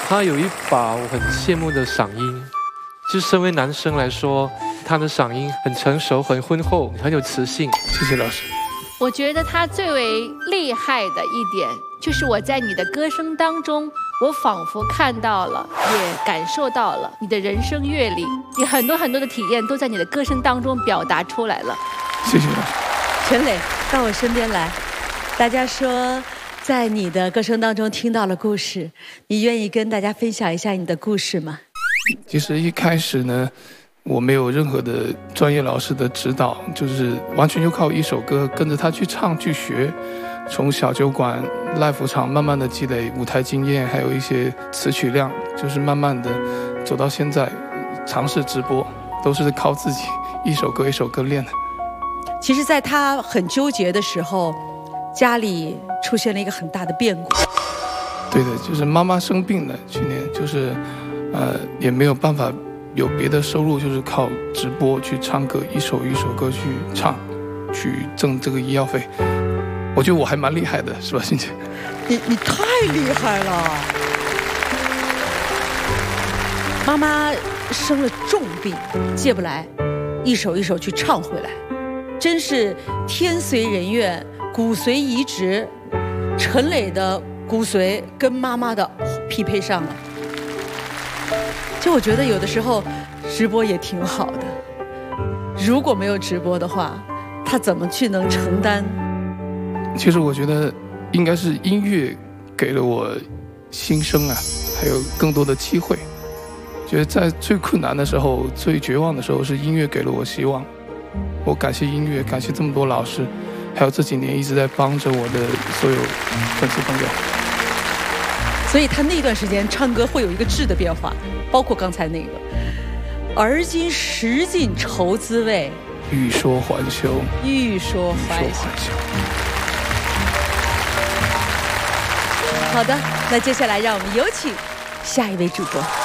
他有一把我很羡慕的嗓音，就身为男生来说，他的嗓音很成熟、很浑厚、很有磁性。 谢谢老师。 我觉得他最为厉害的一点，就是我在你的歌声当中，我仿佛看到了，也感受到了你的人生阅历，你很多的体验都在你的歌声当中表达出来了。 谢谢老师。 陈磊，到我身边来。大家说，在你的歌声当中听到了故事，你愿意跟大家分享一下你的故事吗？ 其实一开始呢，我没有任何的专业老师的指导，就是完全就靠一首歌跟着他去唱去学，从小酒馆、live 场慢慢的积累舞台经验，还有一些词曲量，就是慢慢的走到现在，尝试直播，都是靠自己一首歌一首歌练的。 其实在他很纠结的时候，家里出现了一个很大的变故。 对的，就是妈妈生病了，去年就是也没有办法有别的收入，就是靠直播去唱歌，一首一首歌去唱，去挣这个医药费。我觉得我还蛮厉害的，是吧，欣姐？ 你太厉害了！妈妈生了重病，借不来，一首一首去唱回来，真是天随人愿，骨髓移植，陈磊的骨髓跟妈妈的匹配上了。就我觉得有的时候直播也挺好的，如果没有直播的话，他怎么去能承担？ 其实我觉得应该是音乐给了我新生啊，还有更多的机会。觉得在最困难的时候、最绝望的时候，是音乐给了我希望。我感谢音乐，感谢这么多老师，还有这几年一直在帮着我的所有粉丝朋友。 所以他那段时间唱歌会有一个质的变化，包括刚才那个“而今识尽愁滋味， 欲说还休， 欲说还休”。好的，那接下来让我们有请下一位主播。